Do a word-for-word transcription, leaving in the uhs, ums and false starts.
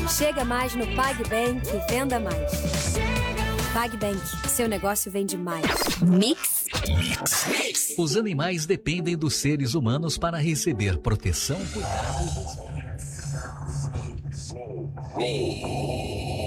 Chega mais no PagBank e venda mais. PagBank, seu negócio vende mais. Mix. Mix. Os animais dependem dos seres humanos para receber proteção, cuidado.